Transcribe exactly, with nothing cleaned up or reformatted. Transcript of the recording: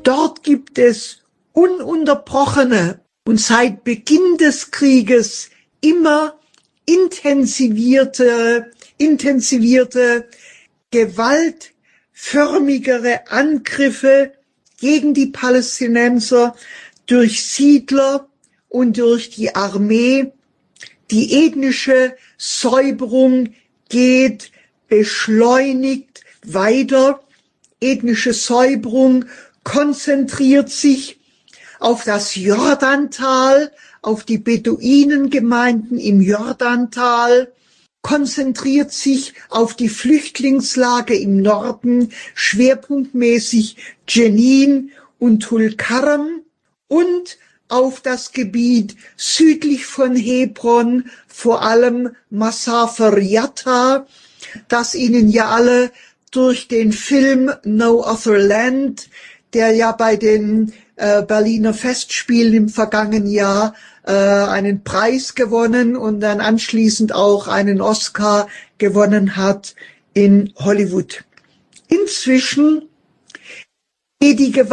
Dort gibt es ununterbrochene und seit Beginn des Krieges immer intensivierte, intensivierte, gewaltförmigere Angriffe gegen die Palästinenser durch Siedler und durch die Armee. Die ethnische Säuberung geht beschleunigt weiter. Ethnische Säuberung konzentriert sich auf das Jordantal, auf die Beduinengemeinden im Jordantal, konzentriert sich auf die Flüchtlingslager im Norden, schwerpunktmäßig Jenin und Tulkarm, und auf das Gebiet südlich von Hebron, vor allem Masafer Yatta, das Ihnen ja alle durch den Film No Other Land, der ja bei den äh, Berliner Festspielen im vergangenen Jahr äh, einen Preis gewonnen und dann anschließend auch einen Oscar gewonnen hat in Hollywood. Inzwischen geht die